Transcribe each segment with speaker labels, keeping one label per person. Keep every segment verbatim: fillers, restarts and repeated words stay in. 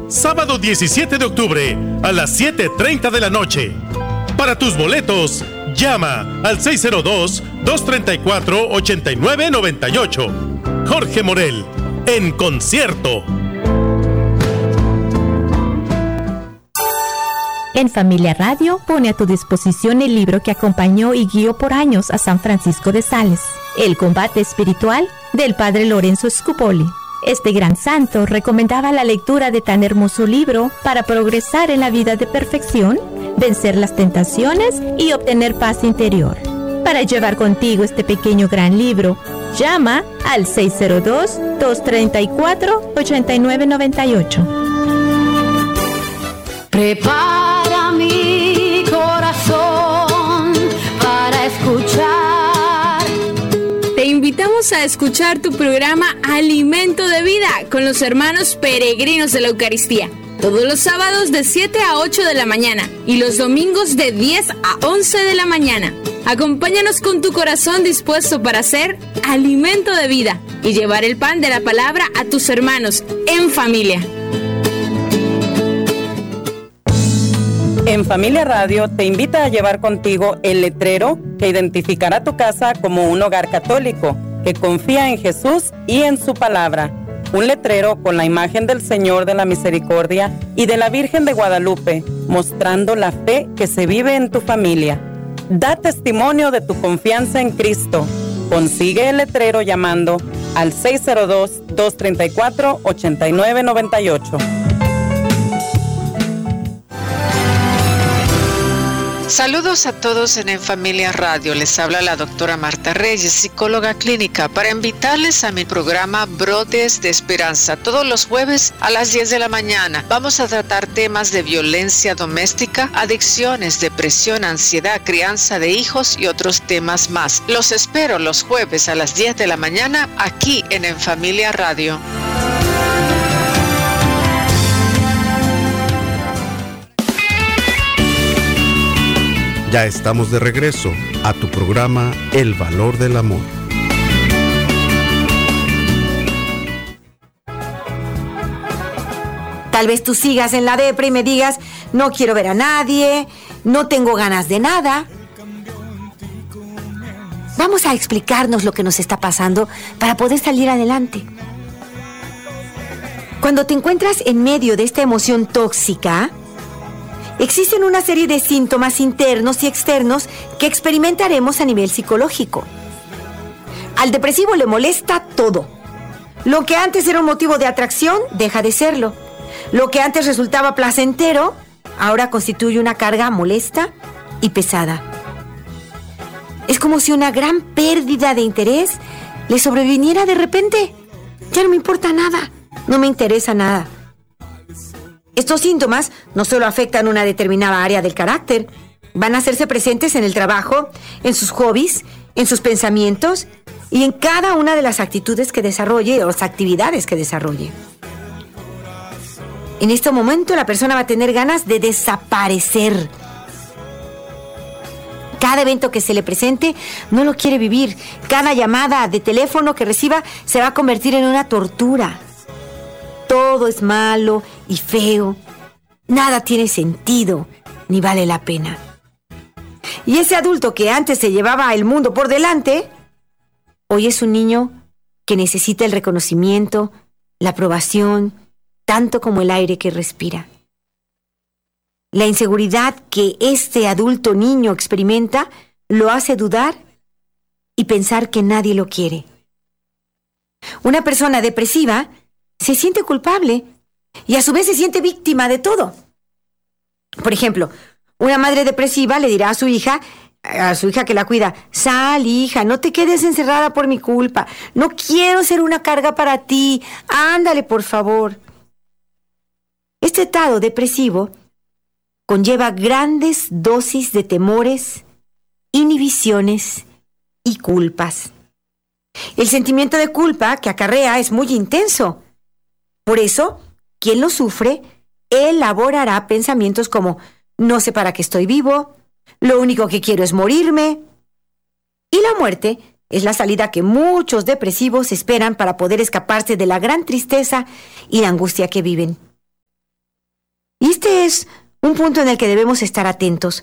Speaker 1: sábado diecisiete de octubre a las siete treinta de la noche. Para tus boletos, llama al seis cero dos, dos tres cuatro, ocho nueve nueve ocho. Jorge Morel, en concierto.
Speaker 2: En Familia Radio pone a tu disposición el libro que acompañó y guió por años a San Francisco de Sales, El combate espiritual, del padre Lorenzo Scupoli. Este gran santo recomendaba la lectura de tan hermoso libro para progresar en la vida de perfección, vencer las tentaciones y obtener paz interior. Para llevar contigo este pequeño gran libro, llama al seis cero dos, dos tres cuatro, ocho nueve nueve ocho.
Speaker 3: Prepara mi corazón para escuchar.
Speaker 4: Te invitamos a escuchar tu programa Alimento de Vida con los hermanos peregrinos de la Eucaristía. Todos los sábados de siete a ocho de la mañana y los domingos de diez a once de la mañana. Acompáñanos con tu corazón dispuesto para hacer alimento de vida y llevar el pan de la palabra a tus hermanos en familia.
Speaker 5: En Familia Radio te invita a llevar contigo el letrero que identificará tu casa como un hogar católico que confía en Jesús y en su palabra. Un letrero con la imagen del Señor de la Misericordia y de la Virgen de Guadalupe, mostrando la fe que se vive en tu familia. Da testimonio de tu confianza en Cristo. Consigue el letrero llamando al seis cero dos, dos tres cuatro, ocho nueve nueve ocho.
Speaker 6: Saludos a todos en En Familia Radio. Les habla la doctora Marta Reyes, psicóloga clínica, para invitarles a mi programa Brotes de Esperanza. Todos los jueves a las diez de la mañana vamos a tratar temas de violencia doméstica, adicciones, depresión, ansiedad, crianza de hijos y otros temas más. Los espero los jueves a las diez de la mañana aquí en En Familia Radio.
Speaker 7: Ya estamos de regreso a tu programa El Valor del Amor.
Speaker 8: Tal vez tú sigas en la depre y me digas, no quiero ver a nadie, no tengo ganas de nada. Vamos a explicarnos lo que nos está pasando para poder salir adelante. Cuando te encuentras en medio de esta emoción tóxica, existen una serie de síntomas internos y externos que experimentaremos a nivel psicológico. Al depresivo le molesta todo. Lo que antes era un motivo de atracción, deja de serlo. Lo que antes resultaba placentero, ahora constituye una carga molesta y pesada. Es como si una gran pérdida de interés le sobreviniera de repente. Ya no me importa nada, no me interesa nada. Estos síntomas no solo afectan una determinada área del carácter, van a hacerse presentes en el trabajo, en sus hobbies, en sus pensamientos y en cada una de las actitudes que desarrolle o las actividades que desarrolle. En este momento la persona va a tener ganas de desaparecer. Cada evento que se le presente no lo quiere vivir. Cada llamada de teléfono que reciba se va a convertir en una tortura. Todo es malo y feo. Nada tiene sentido ni vale la pena. Y ese adulto que antes se llevaba el mundo por delante, hoy es un niño que necesita el reconocimiento, la aprobación, tanto como el aire que respira. La inseguridad que este adulto niño experimenta lo hace dudar y pensar que nadie lo quiere. Una persona depresiva se siente culpable y a su vez se siente víctima de todo. Por ejemplo, una madre depresiva le dirá a su hija, a su hija que la cuida, sal, hija, no te quedes encerrada por mi culpa, no quiero ser una carga para ti, ándale por favor. Este estado depresivo conlleva grandes dosis de temores, inhibiciones y culpas. El sentimiento de culpa que acarrea es muy intenso. Por eso, quien lo sufre elaborará pensamientos como no sé para qué estoy vivo, lo único que quiero es morirme. Y la muerte es la salida que muchos depresivos esperan para poder escaparse de la gran tristeza y la angustia que viven. este es un punto en el que debemos estar atentos.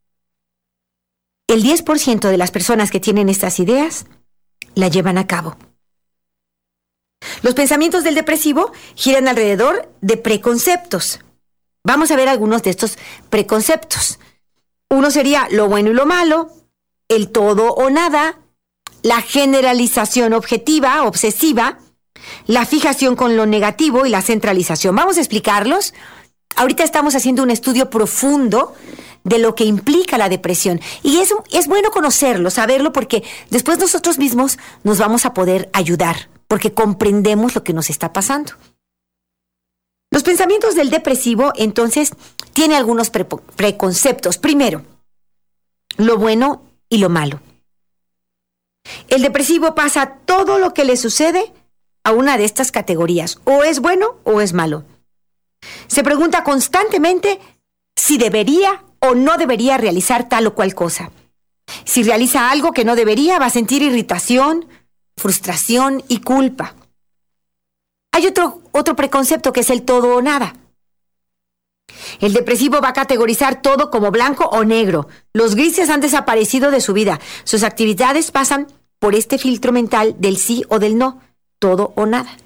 Speaker 8: El diez por ciento de las personas que tienen estas ideas la llevan a cabo. Los pensamientos del depresivo giran alrededor de preconceptos. Vamos a ver algunos de estos preconceptos. Uno sería lo bueno y lo malo, el todo o nada, la generalización objetiva, obsesiva, la fijación con lo negativo y la centralización. Vamos a explicarlos. Ahorita estamos haciendo un estudio profundo de lo que implica la depresión. Y es, es bueno conocerlo, saberlo, porque después nosotros mismos nos vamos a poder ayudar, porque comprendemos lo que nos está pasando. Los pensamientos del depresivo, entonces, tienen algunos pre- preconceptos. Primero, lo bueno y lo malo. El depresivo pasa todo lo que le sucede a una de estas categorías. O es bueno o es malo. Se pregunta constantemente si debería o no debería realizar tal o cual cosa. Si realiza algo que no debería, va a sentir irritación, frustración y culpa. Hay otro, otro preconcepto que es el todo o nada. El depresivo va a categorizar todo como blanco o negro. Los grises han desaparecido de su vida. Sus actividades pasan por este filtro mental del sí o del no, todo o nada.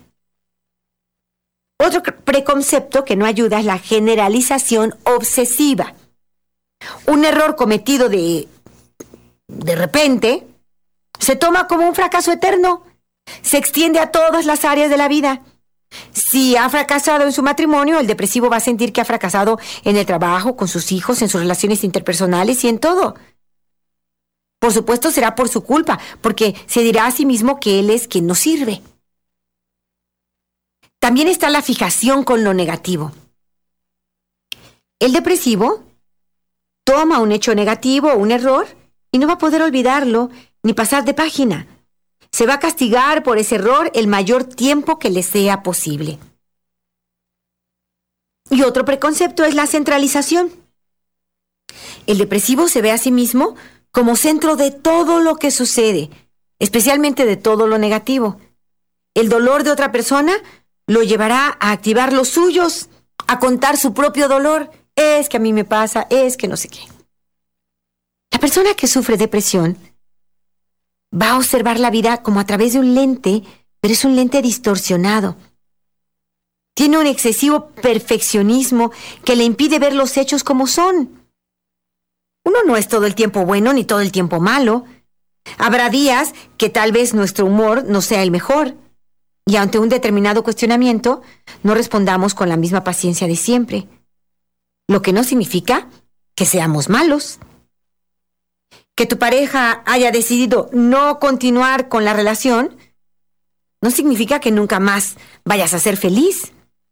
Speaker 8: Otro preconcepto que no ayuda es la generalización obsesiva. Un error cometido de, de repente se toma como un fracaso eterno. Se extiende a todas las áreas de la vida. Si ha fracasado en su matrimonio, el depresivo va a sentir que ha fracasado en el trabajo, con sus hijos, en sus relaciones interpersonales y en todo. Por supuesto, será por su culpa, porque se dirá a sí mismo que él es quien no sirve. También está la fijación con lo negativo. El depresivo toma un hecho negativo o un error y no va a poder olvidarlo ni pasar de página. Se va a castigar por ese error el mayor tiempo que le sea posible. Y otro preconcepto es la centralización. El depresivo se ve a sí mismo como centro de todo lo que sucede, especialmente de todo lo negativo. El dolor de otra persona lo llevará a activar los suyos, a contar su propio dolor. Es que a mí me pasa, es que no sé qué. La persona que sufre depresión va a observar la vida como a través de un lente, pero es un lente distorsionado. Tiene un excesivo perfeccionismo que le impide ver los hechos como son. Uno no es todo el tiempo bueno ni todo el tiempo malo. Habrá días que tal vez nuestro humor no sea el mejor, y ante un determinado cuestionamiento no respondamos con la misma paciencia de siempre, lo que no significa que seamos malos. Que tu pareja haya decidido no continuar con la relación no significa que nunca más vayas a ser feliz.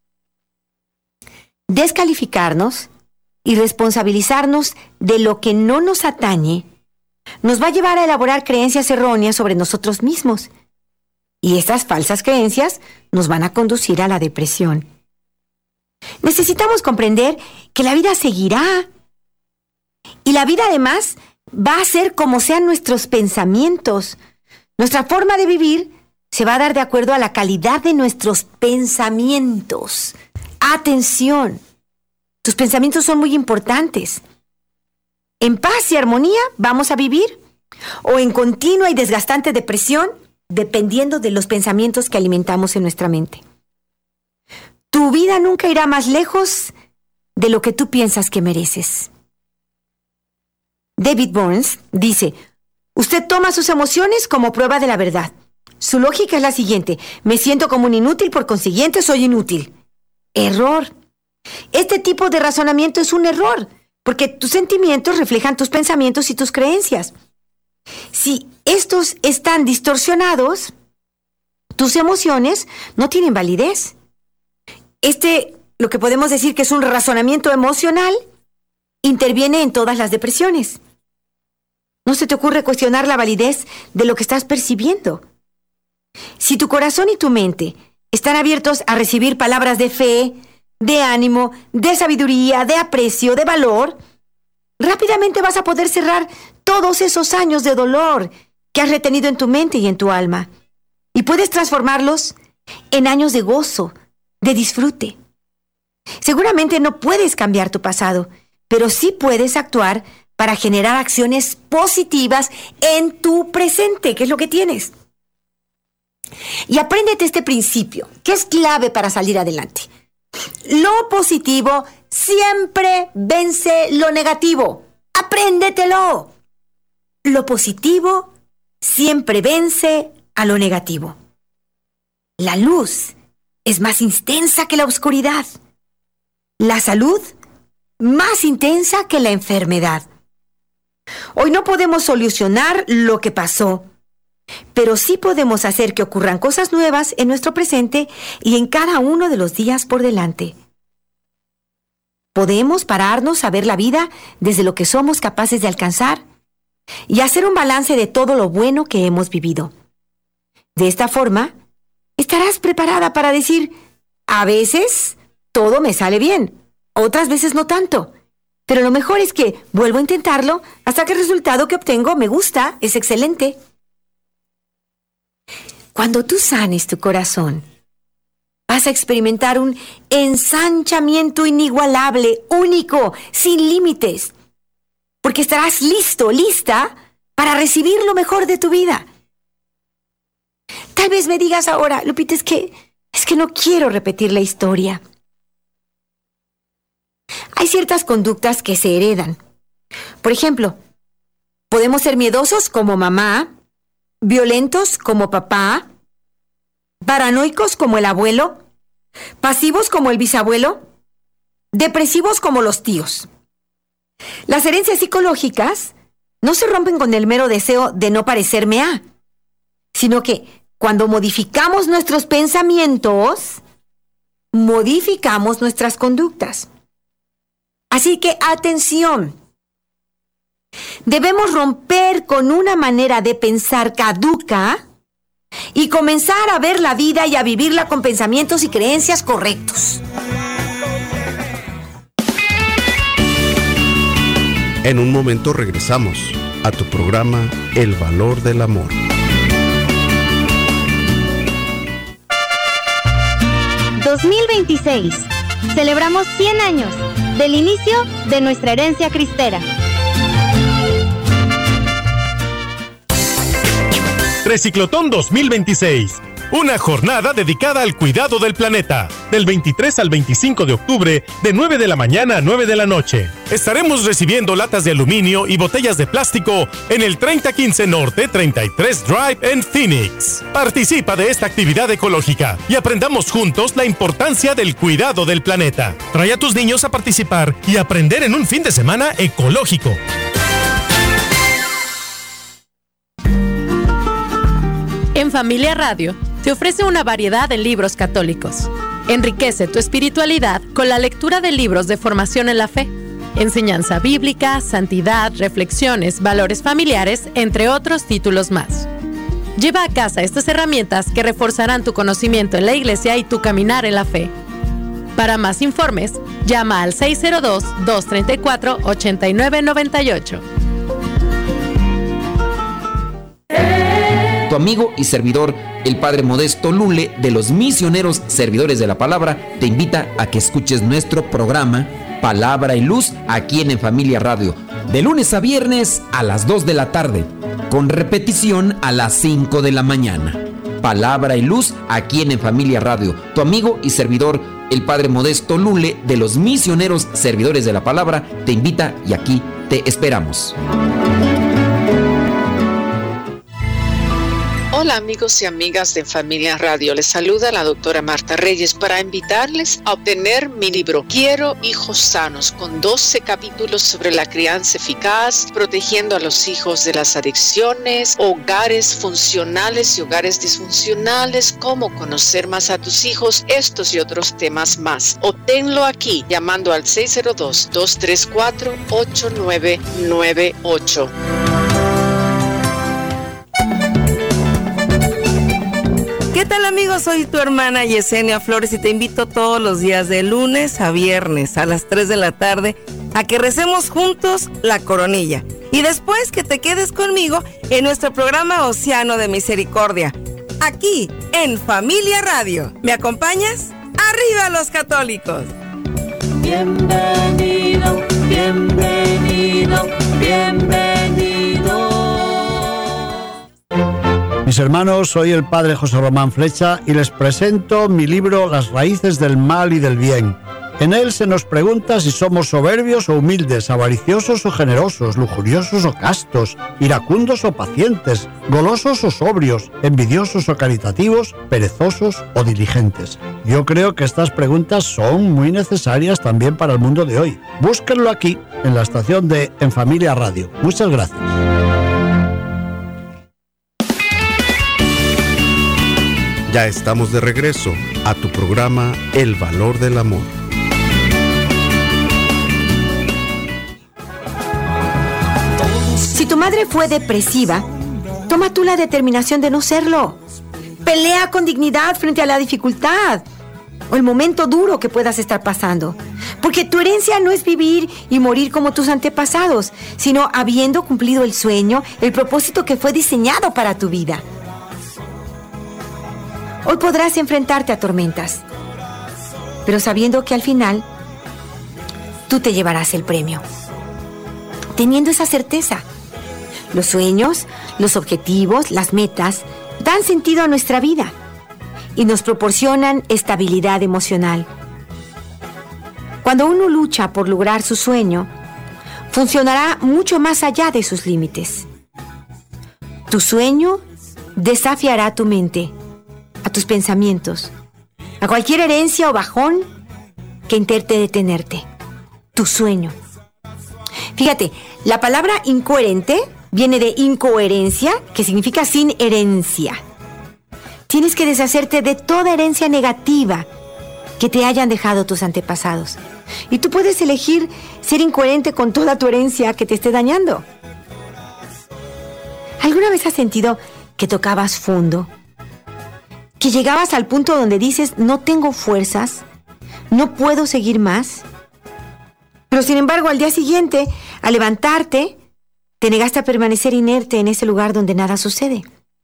Speaker 8: Descalificarnos y responsabilizarnos de lo que no nos atañe nos va a llevar a elaborar creencias erróneas sobre nosotros mismos. Y estas falsas creencias nos van a conducir a la depresión. Necesitamos comprender que la vida seguirá. Y la vida además va a ser como sean nuestros pensamientos. Nuestra forma de vivir se va a dar de acuerdo a la calidad de nuestros pensamientos. Atención, tus pensamientos son muy importantes. En paz y armonía vamos a vivir, o en continua y desgastante depresión, dependiendo de los pensamientos que alimentamos en nuestra mente. Tu vida nunca irá más lejos de lo que tú piensas que mereces. David Burns dice, usted toma sus emociones como prueba de la verdad. Su lógica es la siguiente: me siento como un inútil, por consiguiente soy inútil. Error. Este tipo de razonamiento es un error, porque tus sentimientos reflejan tus pensamientos y tus creencias. Si estos están distorsionados, tus emociones no tienen validez. Este, lo que podemos decir que es un razonamiento emocional, interviene en todas las depresiones. No se te ocurre cuestionar la validez de lo que estás percibiendo. Si tu corazón y tu mente están abiertos a recibir palabras de fe, de ánimo, de sabiduría, de aprecio, de valor, rápidamente vas a poder cerrar todos esos años de dolor que has retenido en tu mente y en tu alma, y puedes transformarlos en años de gozo, de disfrute. Seguramente no puedes cambiar tu pasado, pero sí puedes actuar para generar acciones positivas en tu presente, que es lo que tienes. Y apréndete este principio, que es clave para salir adelante. Lo positivo siempre vence lo negativo. Apréndetelo. Lo positivo siempre vence a lo negativo. La luz es más intensa que la oscuridad. La salud más intensa que la enfermedad. Hoy no podemos solucionar lo que pasó, pero sí podemos hacer que ocurran cosas nuevas en nuestro presente y en cada uno de los días por delante. Podemos pararnos a ver la vida desde lo que somos capaces de alcanzar y hacer un balance de todo lo bueno que hemos vivido. De esta forma, estarás preparada para decir, a veces todo me sale bien, otras veces no tanto. Pero lo mejor es que vuelvo a intentarlo hasta que el resultado que obtengo me gusta, es excelente. Cuando tú sanes tu corazón, vas a experimentar un ensanchamiento inigualable, único, sin límites, porque estarás listo, lista para recibir lo mejor de tu vida. Tal vez me digas ahora, Lupita, es que, es que no quiero repetir la historia. Hay ciertas conductas que se heredan. Por ejemplo, podemos ser miedosos como mamá, violentos como papá, paranoicos como el abuelo, pasivos como el bisabuelo, depresivos como los tíos. Las herencias psicológicas no se rompen con el mero deseo de no parecerme a, sino que cuando modificamos nuestros pensamientos, modificamos nuestras conductas. Así que atención, debemos romper con una manera de pensar caduca y comenzar a ver la vida y a vivirla con pensamientos y creencias correctos.
Speaker 7: En un momento regresamos a tu programa El Valor del Amor.
Speaker 9: dos mil veintiséis. Celebramos cien años del inicio de nuestra herencia cristera.
Speaker 1: Reciclotón dos mil veintiséis. Una jornada dedicada al cuidado del planeta. Del veintitrés al veinticinco de octubre, de nueve de la mañana a nueve de la noche. Estaremos recibiendo latas de aluminio y botellas de plástico en el treinta quince Norte treinta y tres Drive en Phoenix. Participa de esta actividad ecológica y aprendamos juntos la importancia del cuidado del planeta. Trae a tus niños a participar y aprender en un fin de semana ecológico.
Speaker 10: En Familia Radio te ofrece una variedad de libros católicos. Enriquece tu espiritualidad con la lectura de libros de formación en la fe, enseñanza bíblica, santidad, reflexiones, valores familiares, entre otros títulos más. Lleva a casa estas herramientas que reforzarán tu conocimiento en la iglesia y tu caminar en la fe. Para más informes, llama al seis cero dos, dos tres cuatro, ocho nueve nueve ocho.
Speaker 11: Tu amigo y servidor, el Padre Modesto Lule, de los Misioneros Servidores de la Palabra, te invita a que escuches nuestro programa Palabra y Luz aquí en En Familia Radio, de lunes a viernes a las dos de la tarde, con repetición a las cinco de la mañana. Palabra y Luz aquí en En Familia Radio. Tu amigo y servidor, el Padre Modesto Lule, de los Misioneros Servidores de la Palabra, te invita y aquí te esperamos.
Speaker 6: Hola amigos y amigas de Familia Radio, les saluda la doctora Marta Reyes para invitarles a obtener mi libro Quiero hijos sanos, con doce capítulos sobre la crianza eficaz, protegiendo a los hijos de las adicciones, hogares funcionales y hogares disfuncionales, cómo conocer más a tus hijos, estos y otros temas más. Obténlo aquí llamando al seis cero dos, dos tres cuatro, ocho nueve nueve ocho.
Speaker 12: ¿Qué tal amigos? Soy tu hermana Yesenia Flores y te invito todos los días de lunes a viernes a las tres de la tarde a que recemos juntos la coronilla y después que te quedes conmigo en nuestro programa Océano de Misericordia, aquí en Familia Radio. ¿Me acompañas? ¡Arriba los católicos!
Speaker 13: Bienvenido, bienvenido, bienvenido.
Speaker 14: Mis hermanos, soy el padre José Román Flecha y les presento mi libro Las raíces del mal y del bien. En él se nos pregunta si somos soberbios o humildes, avariciosos o generosos, lujuriosos o castos, iracundos o pacientes, golosos o sobrios, envidiosos o caritativos, perezosos o diligentes. Yo creo que estas preguntas son muy necesarias también para el mundo de hoy. Búsquenlo aquí, en la estación de En Familia Radio. Muchas gracias.
Speaker 7: Ya estamos de regreso a tu programa El Valor del Amor.
Speaker 8: Si tu madre fue depresiva, toma tú la determinación de no serlo. Pelea con dignidad frente a la dificultad o el momento duro que puedas estar pasando. Porque tu herencia no es vivir y morir como tus antepasados, sino habiendo cumplido el sueño, el propósito que fue diseñado para tu vida. Hoy podrás enfrentarte a tormentas, pero sabiendo que al final tú te llevarás el premio. Teniendo esa certeza. Los sueños, los objetivos, las metas dan sentido a nuestra vida y nos proporcionan estabilidad emocional. Cuando uno lucha por lograr su sueño, funcionará mucho más allá de sus límites. Tu sueño desafiará tu mente, a tus pensamientos, a cualquier herencia o bajón que intente detenerte. Tu sueño. Fíjate, la palabra incoherente viene de incoherencia, que significa sin herencia. Tienes que deshacerte de toda herencia negativa que te hayan dejado tus antepasados. Y tú puedes elegir ser incoherente con toda tu herencia que te esté dañando. ¿Alguna vez has sentido que tocabas fondo? Que llegabas al punto donde dices, no tengo fuerzas, no puedo seguir más. Pero sin embargo, al día siguiente, al levantarte, te negaste a permanecer inerte en ese lugar donde nada sucede.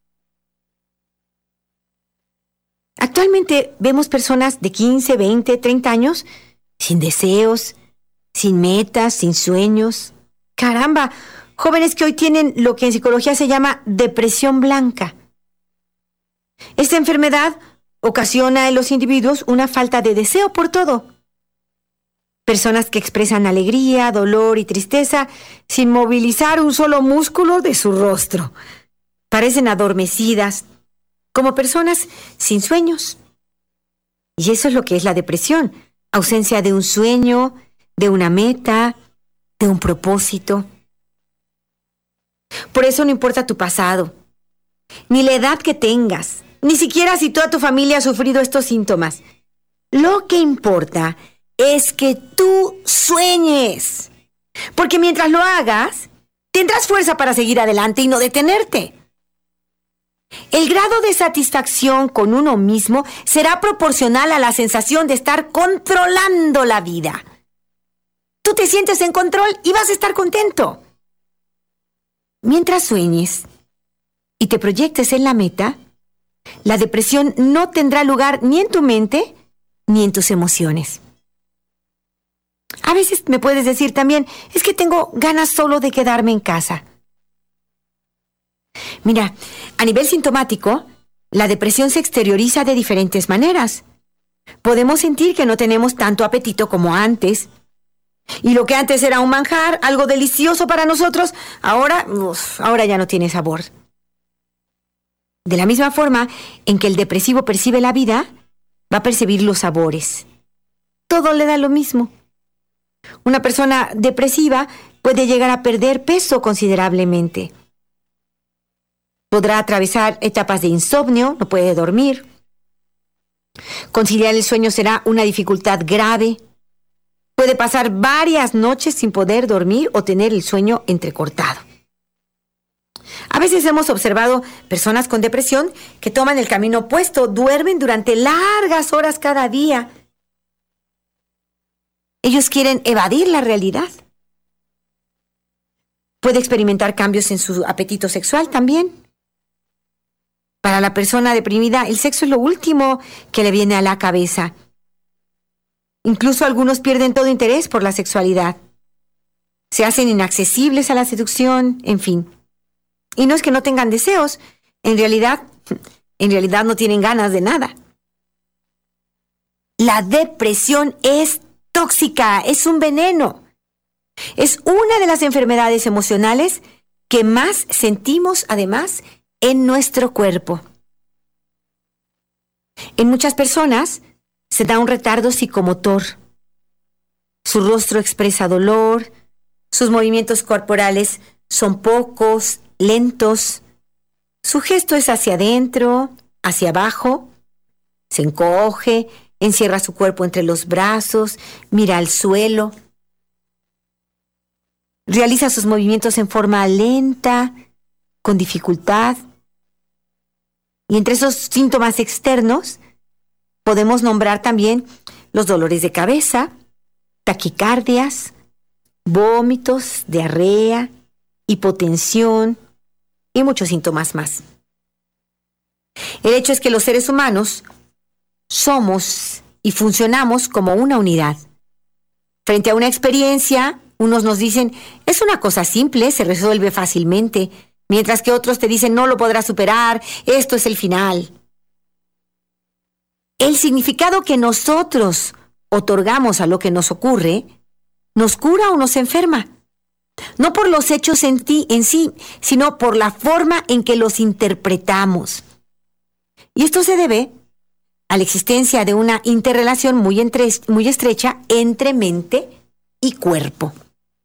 Speaker 8: Actualmente vemos personas de quince, veinte, treinta años sin deseos, sin metas, sin sueños. Caramba, jóvenes que hoy tienen lo que en psicología se llama depresión blanca. Esta enfermedad ocasiona en los individuos una falta de deseo por todo. Personas que expresan alegría, dolor y tristeza sin movilizar un solo músculo de su rostro. Parecen adormecidas, como personas sin sueños. Y eso es lo que es la depresión. Ausencia de un sueño, de una meta, de un propósito. Por eso no importa tu pasado, ni la edad que tengas, ni siquiera si toda tu familia ha sufrido estos síntomas. Lo que importa es que tú sueñes. Porque mientras lo hagas, tendrás fuerza para seguir adelante y no detenerte. El grado de satisfacción con uno mismo será proporcional a la sensación de estar controlando la vida. Tú te sientes en control y vas a estar contento. Mientras sueñes y te proyectes en la meta, la depresión no tendrá lugar ni en tu mente ni en tus emociones. A veces me puedes decir también, es que tengo ganas solo de quedarme en casa. Mira, a nivel sintomático, la depresión se exterioriza de diferentes maneras. Podemos sentir que no tenemos tanto apetito como antes. Y lo que antes era un manjar, algo delicioso para nosotros, ahora, uf, ahora ya no tiene sabor. De la misma forma en que el depresivo percibe la vida, va a percibir los sabores. Todo le da lo mismo. Una persona depresiva puede llegar a perder peso considerablemente. Podrá atravesar etapas de insomnio, no puede dormir. Conciliar el sueño será una dificultad grave. Puede pasar varias noches sin poder dormir o tener el sueño entrecortado. A veces hemos observado personas con depresión que toman el camino opuesto, duermen durante largas horas cada día. Ellos quieren evadir la realidad. Puede experimentar cambios en su apetito sexual también. Para la persona deprimida, el sexo es lo último que le viene a la cabeza. Incluso algunos pierden todo interés por la sexualidad. Se hacen inaccesibles a la seducción, en fin. Y no es que no tengan deseos, en realidad, en realidad no tienen ganas de nada. La depresión es tóxica, es un veneno. Es una de las enfermedades emocionales que más sentimos, además, en nuestro cuerpo. En muchas personas se da un retardo psicomotor. Su rostro expresa dolor, sus movimientos corporales son pocos, lentos. Su gesto es hacia adentro, hacia abajo. Se encoge, encierra su cuerpo entre los brazos, mira al suelo. Realiza sus movimientos en forma lenta, con dificultad. Y entre esos síntomas externos podemos nombrar también los dolores de cabeza, taquicardias, vómitos, diarrea, hipotensión y muchos síntomas más. El hecho es que los seres humanos somos y funcionamos como una unidad. Frente a una experiencia, unos nos dicen, es una cosa simple, se resuelve fácilmente, mientras que otros te dicen, no lo podrás superar, esto es el final. El significado que nosotros otorgamos a lo que nos ocurre, nos cura o nos enferma. No por los hechos en, ti, en sí, sino por la forma en que los interpretamos. Y esto se debe a la existencia de una interrelación muy, entre, muy estrecha entre mente y cuerpo.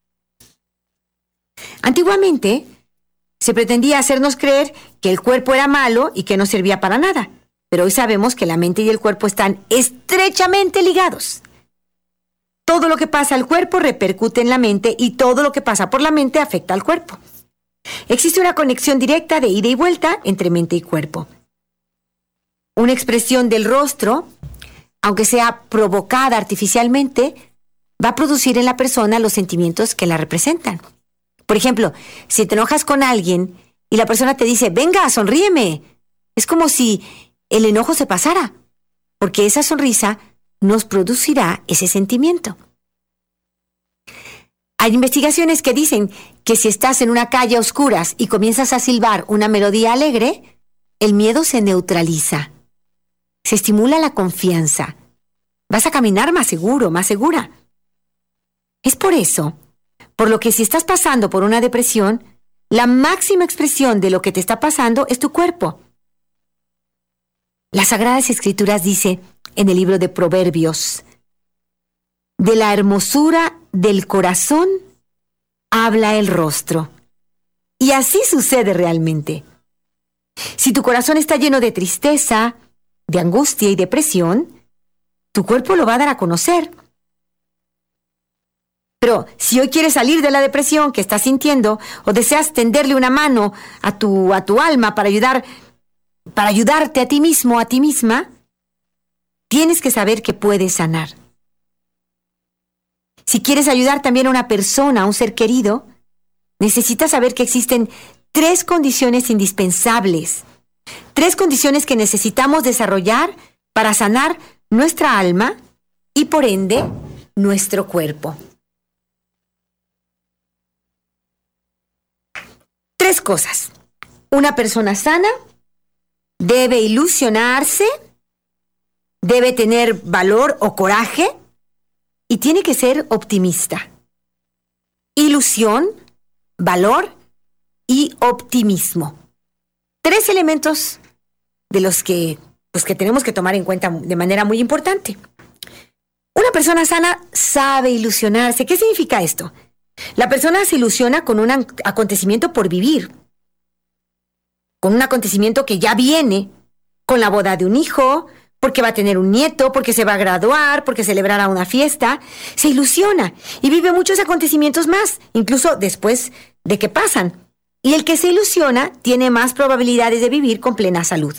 Speaker 8: Antiguamente, se pretendía hacernos creer que el cuerpo era malo y que no servía para nada, pero hoy sabemos que la mente y el cuerpo están estrechamente ligados. Todo lo que pasa al cuerpo repercute en la mente y todo lo que pasa por la mente afecta al cuerpo. Existe una conexión directa de ida y vuelta entre mente y cuerpo. Una expresión del rostro, aunque sea provocada artificialmente, va a producir en la persona los sentimientos que la representan. Por ejemplo, si te enojas con alguien y la persona te dice, venga, sonríeme, es como si el enojo se pasara, porque esa sonrisa nos producirá ese sentimiento. Hay investigaciones que dicen que si estás en una calle a oscuras y comienzas a silbar una melodía alegre, el miedo se neutraliza. Se estimula la confianza. Vas a caminar más seguro, más segura. Es por eso, por lo que si estás pasando por una depresión, la máxima expresión de lo que te está pasando es tu cuerpo. Las Sagradas Escrituras dice en el libro de Proverbios, de la hermosura del corazón habla el rostro. Y así sucede realmente. Si tu corazón está lleno de tristeza, de angustia y depresión, tu cuerpo lo va a dar a conocer. Pero si hoy quieres salir de la depresión que estás sintiendo o deseas tenderle una mano a tu, a tu alma para ayudar, para ayudarte a ti mismo, a ti misma, tienes que saber que puedes sanar. Si quieres ayudar también a una persona, a un ser querido, necesitas saber que existen tres condiciones indispensables, tres condiciones que necesitamos desarrollar para sanar nuestra alma y por ende nuestro cuerpo. Tres cosas. Una persona sana debe ilusionarse, debe tener valor o coraje y tiene que ser optimista. Ilusión, valor y optimismo. Tres elementos de los que, pues, que tenemos que tomar en cuenta de manera muy importante. Una persona sana sabe ilusionarse. ¿Qué significa esto? La persona se ilusiona con un acontecimiento por vivir, con un acontecimiento que ya viene, con la boda de un hijo, porque va a tener un nieto, porque se va a graduar, porque celebrará una fiesta. Se ilusiona y vive muchos acontecimientos más, incluso después de que pasan. Y el que se ilusiona tiene más probabilidades de vivir con plena salud.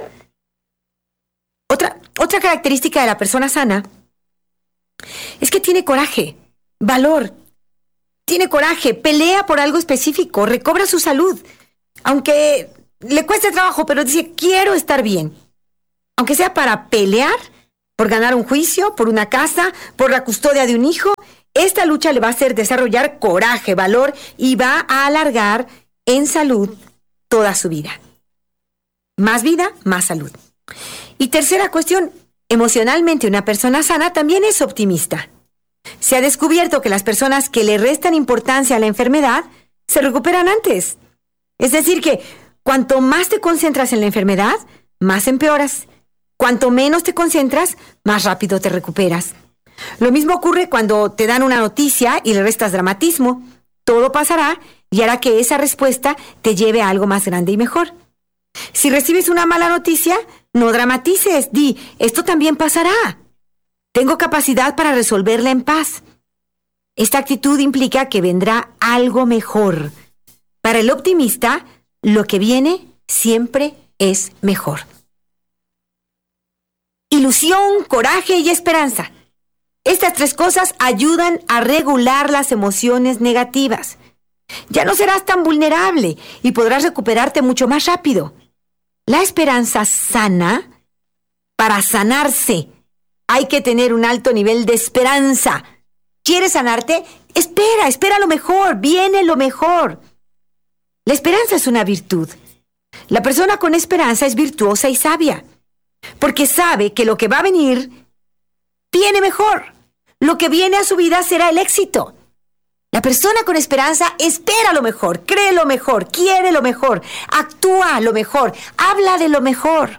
Speaker 8: Otra, otra característica de la persona sana es que tiene coraje, valor. Tiene coraje, pelea por algo específico, recobra su salud. Aunque le cueste trabajo, pero dice, quiero estar bien. Aunque sea para pelear por ganar un juicio, por una casa, por la custodia de un hijo. Esta lucha le va a hacer desarrollar coraje, valor y va a alargar en salud toda su vida. Más vida, más salud. Y tercera cuestión, emocionalmente una persona sana también es optimista. Se ha descubierto que las personas que le restan importancia a la enfermedad se recuperan antes. Es decir que cuanto más te concentras en la enfermedad, más empeoras. Cuanto menos te concentras, más rápido te recuperas. Lo mismo ocurre cuando te dan una noticia y le restas dramatismo. Todo pasará y hará que esa respuesta te lleve a algo más grande y mejor. Si recibes una mala noticia, no dramatices, di, esto también pasará. Tengo capacidad para resolverla en paz. Esta actitud implica que vendrá algo mejor. Para el optimista, lo que viene siempre es mejor. Ilusión, coraje y esperanza. Estas tres cosas ayudan a regular las emociones negativas. Ya no serás tan vulnerable y podrás recuperarte mucho más rápido. La esperanza sana, para sanarse, hay que tener un alto nivel de esperanza. ¿Quieres sanarte? Espera, espera lo mejor, viene lo mejor. La esperanza es una virtud. La persona con esperanza es virtuosa y sabia, porque sabe que lo que va a venir viene mejor. Lo que viene a su vida será el éxito. La persona con esperanza espera lo mejor, cree lo mejor, quiere lo mejor, actúa lo mejor, habla de lo mejor.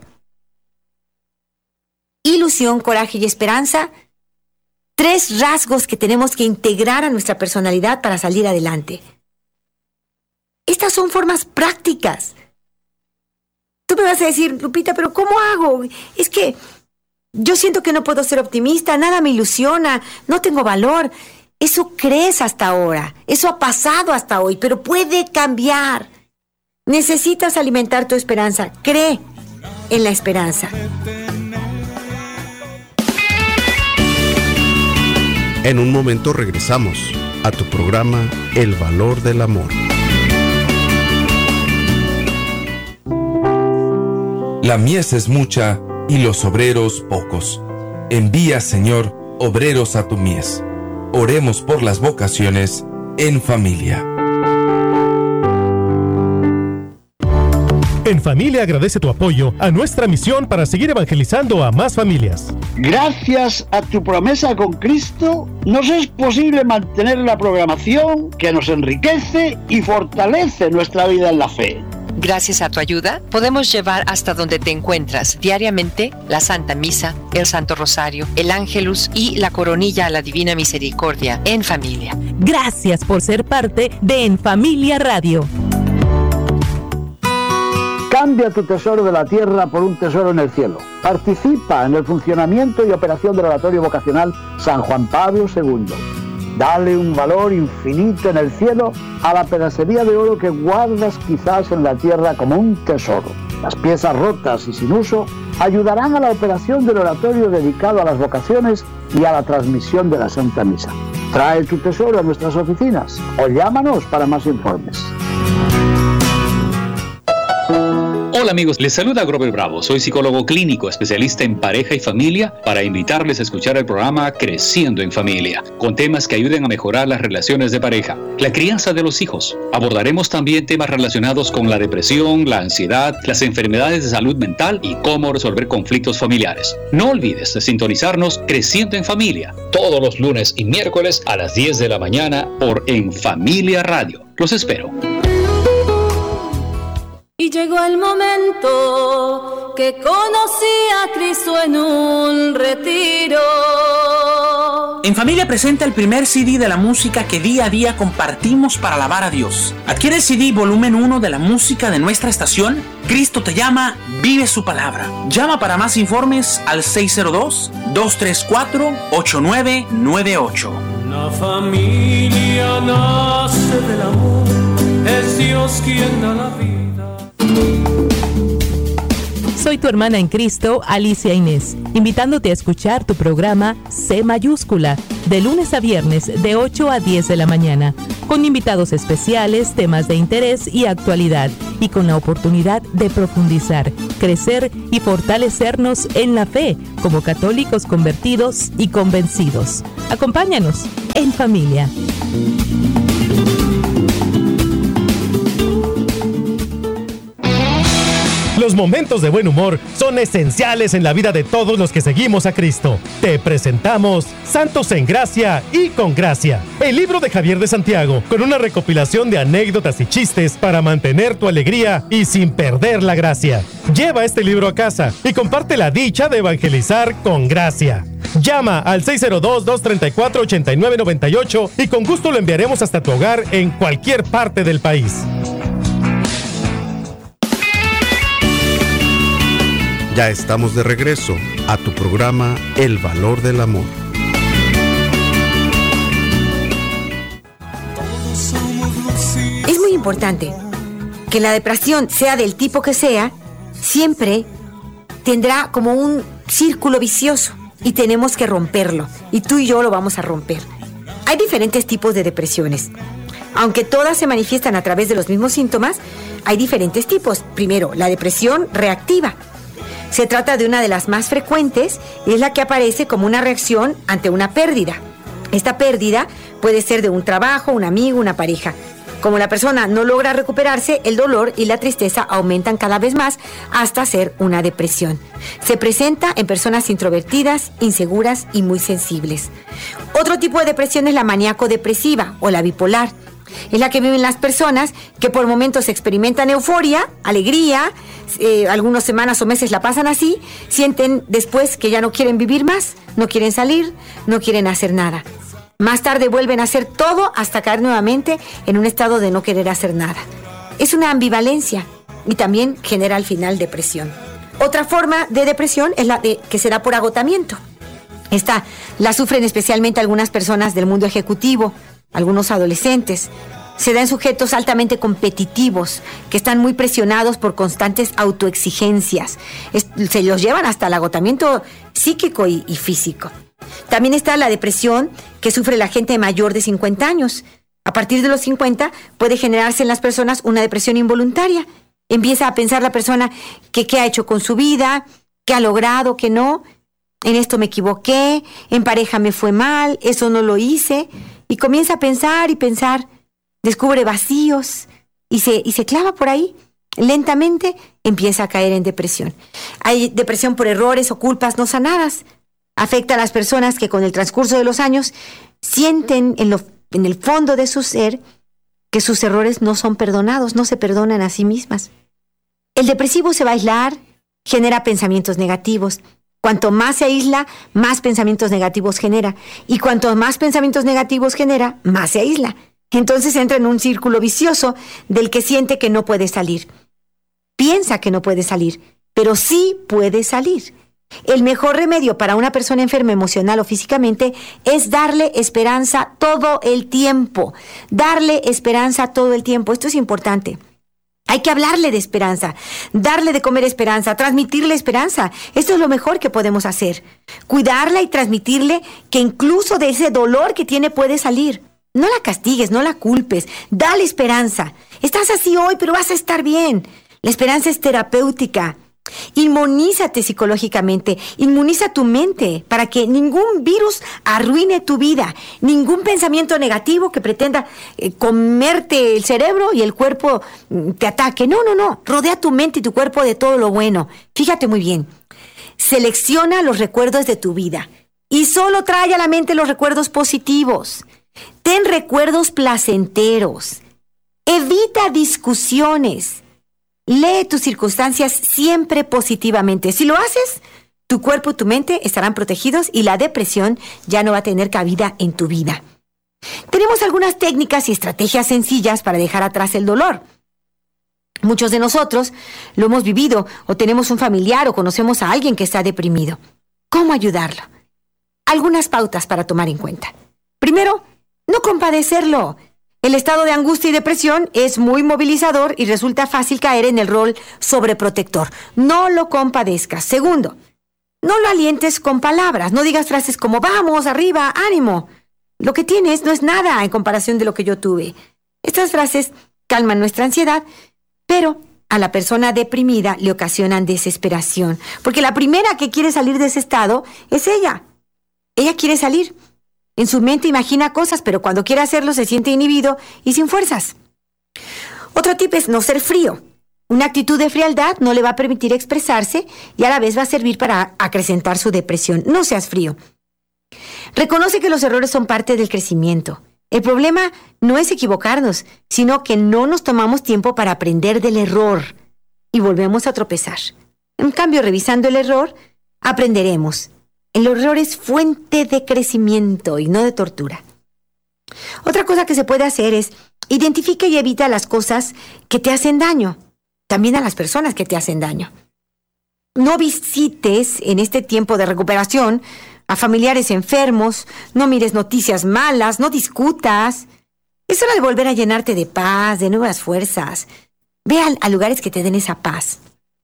Speaker 8: Ilusión, coraje y esperanza, tres rasgos que tenemos que integrar a nuestra personalidad para salir adelante. Estas son formas prácticas. Tú me vas a decir, Lupita, ¿pero cómo hago? Es que yo siento que no puedo ser optimista, nada me ilusiona, no tengo valor. Eso crees hasta ahora, eso ha pasado hasta hoy, pero puede cambiar. Necesitas alimentar tu esperanza, cree en la esperanza.
Speaker 7: En un momento regresamos a tu programa El Valor del Amor.
Speaker 15: La mies es mucha y los obreros pocos. Envía, Señor, obreros a tu mies. Oremos por las vocaciones en familia.
Speaker 1: En Familia agradece tu apoyo a nuestra misión para seguir evangelizando a más familias.
Speaker 16: Gracias a tu promesa con Cristo, nos es posible mantener la programación que nos enriquece y fortalece nuestra vida en la fe.
Speaker 17: Gracias a tu ayuda, podemos llevar hasta donde te encuentras diariamente la Santa Misa, el Santo Rosario, el Ángelus y la Coronilla a la Divina Misericordia en familia.
Speaker 2: Gracias por ser parte de En Familia Radio.
Speaker 16: Cambia tu tesoro de la tierra por un tesoro en el cielo. Participa en el funcionamiento y operación del oratorio vocacional San Juan Pablo segundo. Dale un valor infinito en el cielo a la pedacería de oro que guardas quizás en la tierra como un tesoro. Las piezas rotas y sin uso ayudarán a la operación del oratorio dedicado a las vocaciones y a la transmisión de la Santa Misa. Trae tu tesoro a nuestras oficinas o llámanos para más informes.
Speaker 18: Hola amigos, les saluda Grover Bravo, soy psicólogo clínico, especialista en pareja y familia, para invitarles a escuchar el programa Creciendo en Familia, con temas que ayuden a mejorar las relaciones de pareja, la crianza de los hijos. Abordaremos también temas relacionados con la depresión, la ansiedad, las enfermedades de salud mental y cómo resolver conflictos familiares. No olvides de sintonizarnos Creciendo en Familia, todos los lunes y miércoles a las diez de la mañana por En Familia Radio. Los espero.
Speaker 3: Y llegó el momento que conocí a Cristo en un retiro.
Speaker 19: En Familia presenta el primer C D de la música que día a día compartimos para alabar a Dios. Adquiere el C D volumen uno de la música de nuestra estación. Cristo te llama, vive su palabra. Llama para más informes al seis cero dos, dos tres cuatro, ocho nueve nueve ocho.
Speaker 13: La familia nace del amor, es Dios quien da la vida.
Speaker 2: Soy tu hermana en Cristo, Alicia Inés, invitándote a escuchar tu programa C mayúscula,
Speaker 20: de lunes a viernes de ocho a diez de la mañana, con invitados especiales, temas de interés y actualidad, y con la oportunidad de profundizar, crecer y fortalecernos en la fe como católicos convertidos y convencidos. Acompáñanos en familia.
Speaker 1: Los momentos de buen humor son esenciales en la vida de todos los que seguimos a Cristo. Te presentamos Santos en Gracia y con Gracia, el libro de Javier de Santiago, con una recopilación de anécdotas y chistes para mantener tu alegría y sin perder la gracia. Lleva este libro a casa y comparte la dicha de evangelizar con gracia. Llama al seis cero dos, dos tres cuatro, ocho nueve nueve ocho y con gusto lo enviaremos hasta tu hogar en cualquier parte del país.
Speaker 7: Ya estamos de regreso a tu programa El Valor del Amor.
Speaker 8: Es muy importante que la depresión, sea del tipo que sea, siempre tendrá como un círculo vicioso y tenemos que romperlo. Y tú y yo lo vamos a romper. Hay diferentes tipos de depresiones. Aunque todas se manifiestan a través de los mismos síntomas, hay diferentes tipos. Primero, la depresión reactiva. Se trata de una de las más frecuentes y es la que aparece como una reacción ante una pérdida. Esta pérdida puede ser de un trabajo, un amigo, una pareja. Como la persona no logra recuperarse, el dolor y la tristeza aumentan cada vez más hasta ser una depresión. Se presenta en personas introvertidas, inseguras y muy sensibles. Otro tipo de depresión es la maníaco-depresiva o la bipolar. Es la que viven las personas que por momentos experimentan euforia, alegría, eh, algunas semanas o meses la pasan así, sienten después que ya no quieren vivir más, no quieren salir, no quieren hacer nada. Más tarde vuelven a hacer todo hasta caer nuevamente en un estado de no querer hacer nada. Es una ambivalencia y también genera al final depresión. Otra forma de depresión es la de, que se da por agotamiento. Esta la sufren especialmente algunas personas del mundo ejecutivo, algunos adolescentes. Se da en sujetos altamente competitivos, que están muy presionados por constantes autoexigencias. Es, se los llevan hasta el agotamiento psíquico y, y físico. También está la depresión que sufre la gente mayor de cincuenta años. A partir de los cincuenta puede generarse en las personas una depresión involuntaria. Empieza a pensar la persona que qué ha hecho con su vida, qué ha logrado, qué no. En esto me equivoqué, en pareja me fue mal, eso no lo hice. Y comienza a pensar y pensar, descubre vacíos y se, y se clava por ahí. Lentamente empieza a caer en depresión. Hay depresión por errores o culpas no sanadas. Afecta a las personas que con el transcurso de los años sienten en, lo, en el fondo de su ser que sus errores no son perdonados, no se perdonan a sí mismas. El depresivo se va a aislar, genera pensamientos negativos. Cuanto más se aísla, más pensamientos negativos genera. Y cuanto más pensamientos negativos genera, más se aísla. Entonces entra en un círculo vicioso del que siente que no puede salir. Piensa que no puede salir, pero sí puede salir. El mejor remedio para una persona enferma emocional o físicamente es darle esperanza todo el tiempo. Darle esperanza todo el tiempo. Esto es importante. Hay que hablarle de esperanza, darle de comer esperanza, transmitirle esperanza. Esto es lo mejor que podemos hacer. Cuidarla y transmitirle que incluso de ese dolor que tiene puede salir. No la castigues, no la culpes. Dale esperanza. Estás así hoy, pero vas a estar bien. La esperanza es terapéutica. Inmunízate psicológicamente, inmuniza tu mente para que ningún virus arruine tu vida, ningún pensamiento negativo que pretenda eh, comerte el cerebro y el cuerpo mm, te ataque. No, no, no, rodea tu mente y tu cuerpo de todo lo bueno. Fíjate muy bien, selecciona los recuerdos de tu vida y solo trae a la mente los recuerdos positivos. Ten recuerdos placenteros, evita discusiones. Lee tus circunstancias siempre positivamente. Si lo haces, tu cuerpo y tu mente estarán protegidos y la depresión ya no va a tener cabida en tu vida. Tenemos algunas técnicas y estrategias sencillas para dejar atrás el dolor. Muchos de nosotros lo hemos vivido o tenemos un familiar o conocemos a alguien que está deprimido. ¿Cómo ayudarlo? Algunas pautas para tomar en cuenta. Primero, no compadecerlo. El estado de angustia y depresión es muy movilizador y resulta fácil caer en el rol sobreprotector. No lo compadezcas. Segundo, no lo alientes con palabras. No digas frases como vamos, arriba, ánimo. Lo que tienes no es nada en comparación de lo que yo tuve. Estas frases calman nuestra ansiedad, pero a la persona deprimida le ocasionan desesperación, porque la primera que quiere salir de ese estado es ella. Ella quiere salir. En su mente imagina cosas, pero cuando quiere hacerlo se siente inhibido y sin fuerzas. Otro tip es no ser frío. Una actitud de frialdad no le va a permitir expresarse y a la vez va a servir para acrecentar su depresión. No seas frío. Reconoce que los errores son parte del crecimiento. El problema no es equivocarnos, sino que no nos tomamos tiempo para aprender del error y volvemos a tropezar. En cambio, revisando el error, aprenderemos. El error es fuente de crecimiento y no de tortura. Otra cosa que se puede hacer es identifica y evita las cosas que te hacen daño, también a las personas que te hacen daño. No visites en este tiempo de recuperación a familiares enfermos, no mires noticias malas, no discutas. Es hora de volver a llenarte de paz, de nuevas fuerzas. Ve a, a lugares que te den esa paz.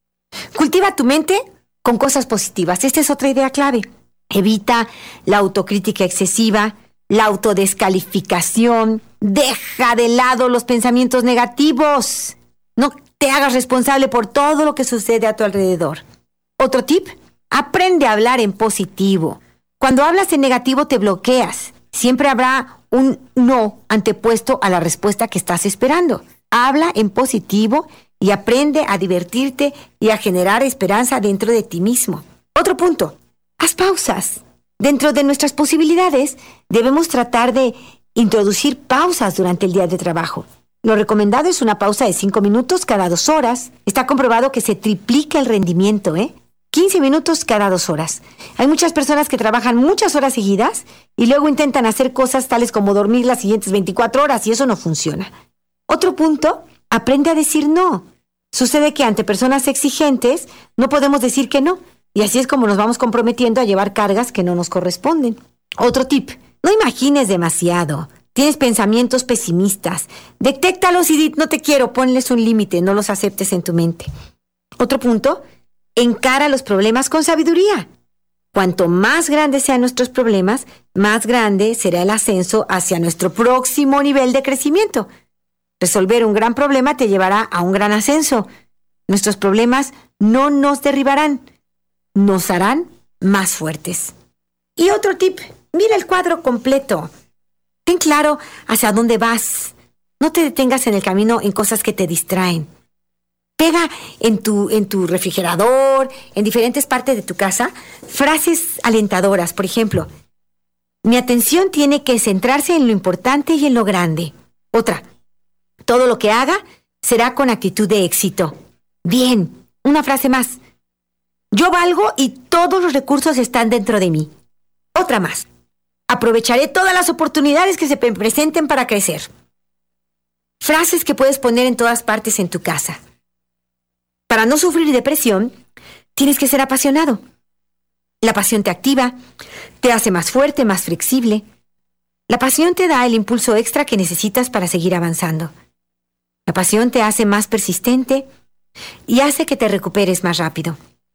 Speaker 8: Cultiva tu mente con cosas positivas. Esta es otra idea clave. Evita la autocrítica excesiva, la autodescalificación. Deja de lado los pensamientos negativos. No te hagas responsable por todo lo que sucede a tu alrededor. Otro tip, aprende a hablar en positivo. Cuando hablas en negativo te bloqueas. Siempre habrá un no antepuesto a la respuesta que estás esperando. Habla en positivo y aprende a divertirte y a generar esperanza dentro de ti mismo. Otro punto, haz pausas. Dentro de nuestras posibilidades, debemos tratar de introducir pausas durante el día de trabajo. Lo recomendado es una pausa de cinco minutos cada dos horas. Está comprobado que se triplica el rendimiento, ¿eh? quince minutos cada dos horas. Hay muchas personas que trabajan muchas horas seguidas y luego intentan hacer cosas tales como dormir las siguientes veinticuatro horas y eso no funciona. Otro punto, aprende a decir no. Sucede que ante personas exigentes no podemos decir que no y así es como nos vamos comprometiendo a llevar cargas que no nos corresponden. Otro tip, no imagines demasiado. Tienes pensamientos pesimistas. Detéctalos y di, no te quiero, ponles un límite, no los aceptes en tu mente. Otro punto, encara los problemas con sabiduría. Cuanto más grandes sean nuestros problemas, más grande será el ascenso hacia nuestro próximo nivel de crecimiento. Resolver un gran problema te llevará a un gran ascenso. Nuestros problemas no nos derribarán, nos harán más fuertes. Y otro tip, mira el cuadro completo. Ten claro hacia dónde vas. No te detengas en el camino en cosas que te distraen. Pega en tu, en tu refrigerador, en diferentes partes de tu casa, frases alentadoras. Por ejemplo, mi atención tiene que centrarse en lo importante y en lo grande. Otra, todo lo que haga será con actitud de éxito. Bien, una frase más. Yo valgo y todos los recursos están dentro de mí. Otra más. Aprovecharé todas las oportunidades que se me presenten para crecer. Frases que puedes poner en todas partes en tu casa. Para no sufrir depresión, tienes que ser apasionado. La pasión te activa, te hace más fuerte, más flexible. La pasión te da el impulso extra que necesitas para seguir avanzando. La pasión te hace más persistente y hace que te recuperes más rápido.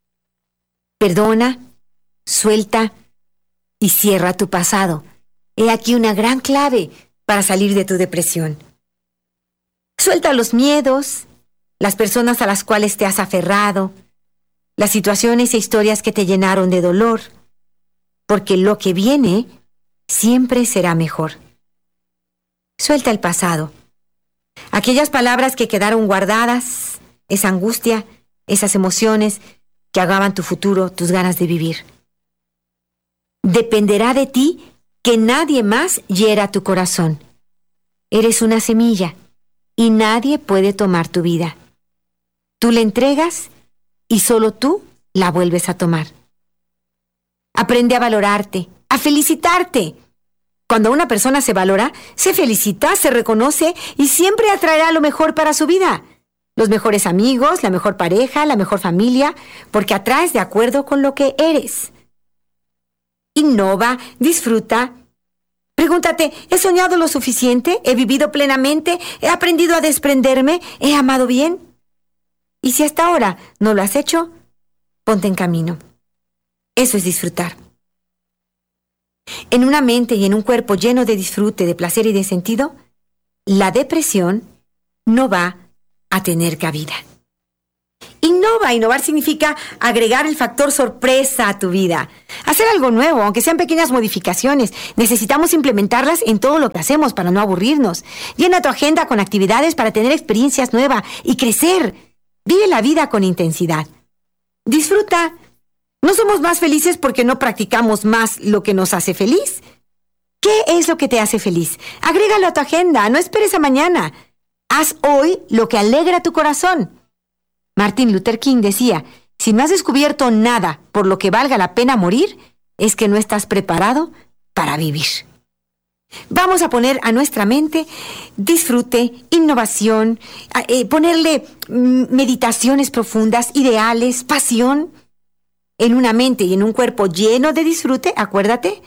Speaker 8: Perdona, suelta y cierra tu pasado. He aquí una gran clave para salir de tu depresión. Suelta los miedos, las personas a las cuales te has aferrado, las situaciones e historias que te llenaron de dolor, porque lo que viene siempre será mejor. Suelta el pasado, aquellas palabras que quedaron guardadas, esa angustia, esas emociones que agaban tu futuro, tus ganas de vivir. Dependerá de ti que nadie más hiera tu corazón. Eres una semilla y nadie puede tomar tu vida. Tú la entregas y solo tú la vuelves a tomar. Aprende a valorarte, a felicitarte. Cuando una persona se valora, se felicita, se reconoce y siempre atraerá lo mejor para su vida. Los mejores amigos, la mejor pareja, la mejor familia, porque atraes de acuerdo con lo que eres. Innova, disfruta. Pregúntate, ¿he soñado lo suficiente? ¿He vivido plenamente? ¿He aprendido a desprenderme? ¿He amado bien? Y si hasta ahora no lo has hecho, ponte en camino. Eso es disfrutar. En una mente y en un cuerpo lleno de disfrute, de placer y de sentido, la depresión no va a tener cabida. Innova. Innovar significa agregar el factor sorpresa a tu vida. Hacer algo nuevo, aunque sean pequeñas modificaciones. Necesitamos implementarlas en todo lo que hacemos para no aburrirnos. Llena tu agenda con actividades para tener experiencias nuevas y crecer. Vive la vida con intensidad. Disfruta. No somos más felices porque no practicamos más lo que nos hace feliz. ¿Qué es lo que te hace feliz? Agrégalo a tu agenda. No esperes a mañana. Haz hoy lo que alegra tu corazón. Martin Luther King decía, si no has descubierto nada por lo que valga la pena morir, es que no estás preparado para vivir. Vamos a poner a nuestra mente disfrute, innovación, eh, ponerle mm, meditaciones profundas, ideales, pasión. En una mente y en un cuerpo lleno de disfrute, acuérdate,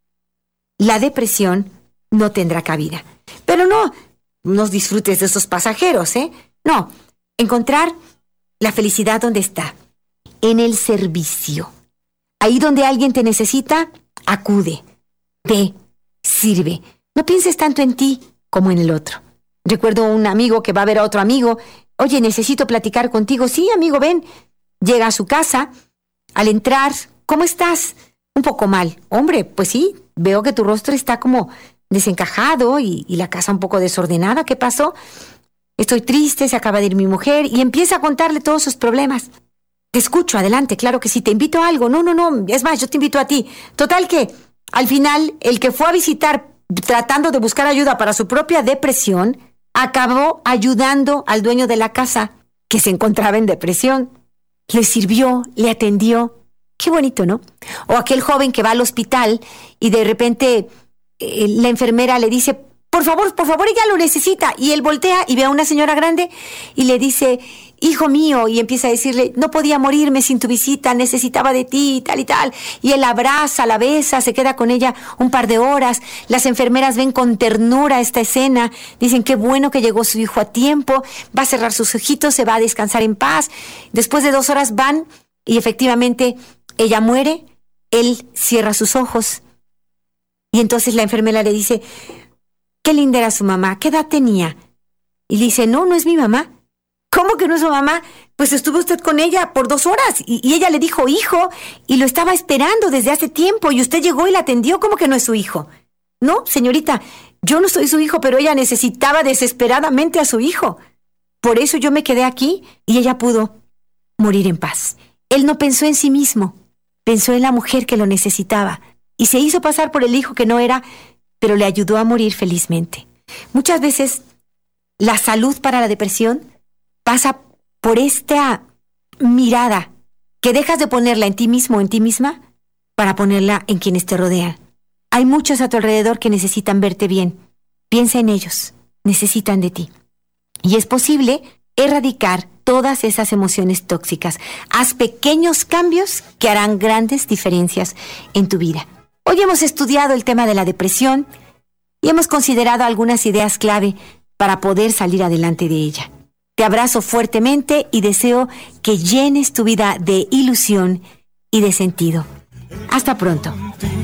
Speaker 8: la depresión no tendrá cabida. Pero no nos disfrutes de esos pasajeros, ¿eh? No, encontrar la felicidad donde está, en el servicio. Ahí donde alguien te necesita, acude, ve, sirve. No pienses tanto en ti como en el otro. Recuerdo un amigo que va a ver a otro amigo. Oye, necesito platicar contigo. Sí, amigo, ven. Llega a su casa. Al entrar, ¿cómo estás? Un poco mal. Hombre, pues sí, veo que tu rostro está como desencajado y, y la casa un poco desordenada. ¿Qué pasó? Estoy triste, se acaba de ir mi mujer, y empieza a contarle todos sus problemas. Te escucho, adelante, claro que sí, te invito a algo. No, no, no, es más, yo te invito a ti. Total que, al final, el que fue a visitar tratando de buscar ayuda para su propia depresión, acabó ayudando al dueño de la casa, que se encontraba en depresión. Le sirvió, le atendió. Qué bonito, ¿no? O aquel joven que va al hospital y de repente eh, la enfermera le dice, por favor, por favor, ella lo necesita. Y él voltea y ve a una señora grande y le dice, hijo mío, y empieza a decirle, no podía morirme sin tu visita, necesitaba de ti, tal y tal. Y él la abraza, la besa, se queda con ella un par de horas. Las enfermeras ven con ternura esta escena, dicen, qué bueno que llegó su hijo a tiempo, va a cerrar sus ojitos, se va a descansar en paz. Después de dos horas van y efectivamente ella muere, él cierra sus ojos. Y entonces la enfermera le dice, qué linda era su mamá, ¿qué edad tenía? Y le dice, no, no es mi mamá. ¿Cómo que no es su mamá? Pues estuvo usted con ella por dos horas y, y ella le dijo hijo y lo estaba esperando desde hace tiempo y usted llegó y la atendió. ¿Cómo que no es su hijo? No, señorita, yo no soy su hijo, pero ella necesitaba desesperadamente a su hijo. Por eso yo me quedé aquí y ella pudo morir en paz. Él no pensó en sí mismo, pensó en la mujer que lo necesitaba y se hizo pasar por el hijo que no era, pero le ayudó a morir felizmente. Muchas veces la salud para la depresión pasa por esta mirada que dejas de ponerla en ti mismo o en ti misma para ponerla en quienes te rodean. Hay muchos a tu alrededor que necesitan verte bien. Piensa en ellos, necesitan de ti. Y es posible erradicar todas esas emociones tóxicas. Haz pequeños cambios que harán grandes diferencias en tu vida. Hoy hemos estudiado el tema de la depresión y hemos considerado algunas ideas clave para poder salir adelante de ella. Te abrazo fuertemente y deseo que llenes tu vida de ilusión y de sentido. Hasta pronto.